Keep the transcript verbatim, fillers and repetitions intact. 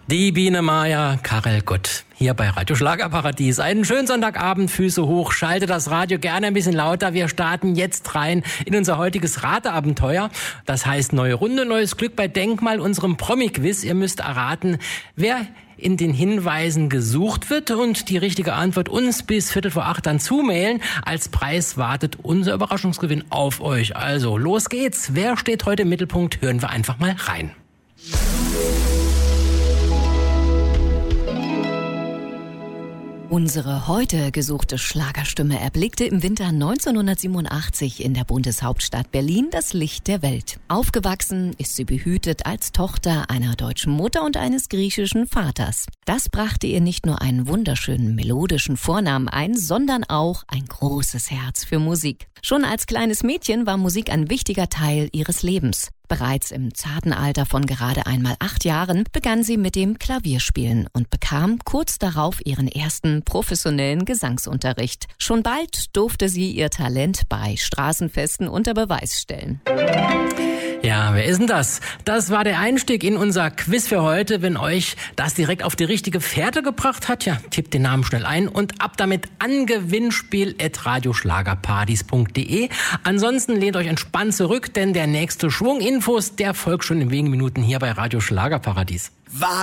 Die Biene Maya, Karel Gott, hier bei Radio Schlagerparadies. Einen schönen Sonntagabend, Füße hoch, schalte das Radio gerne ein bisschen lauter. Wir starten jetzt rein in unser heutiges Rateabenteuer. Das heißt neue Runde, neues Glück bei Denkmal, unserem Promi-Quiz. Ihr müsst erraten, wer in den Hinweisen gesucht wird und die richtige Antwort uns bis Viertel vor acht dann zumailen. Als Preis wartet unser Überraschungsgewinn auf euch. Also los geht's. Wer steht heute im Mittelpunkt? Hören wir einfach mal rein. Unsere heute gesuchte Schlagerstimme erblickte im Winter neunzehnhundertsiebenundachtzig in der Bundeshauptstadt Berlin das Licht der Welt. Aufgewachsen ist sie behütet als Tochter einer deutschen Mutter und eines griechischen Vaters. Das brachte ihr nicht nur einen wunderschönen melodischen Vornamen ein, sondern auch ein großes Herz für Musik. Schon als kleines Mädchen war Musik ein wichtiger Teil ihres Lebens. Bereits im zarten Alter von gerade einmal acht Jahren begann sie mit dem Klavierspielen und bekam kurz darauf ihren ersten professionellen Gesangsunterricht. Schon bald durfte sie ihr Talent bei Straßenfesten unter Beweis stellen. Ja, wer ist denn das? Das war der Einstieg in unser Quiz für heute. Wenn euch das direkt auf die richtige Fährte gebracht hat, ja, tippt den Namen schnell ein und ab damit an gewinnspiel at radioschlagerpartys punkt de. Ansonsten lehnt euch entspannt zurück, denn der nächste Schwung Infos, der folgt schon in wenigen Minuten hier bei Radio Schlagerparadies.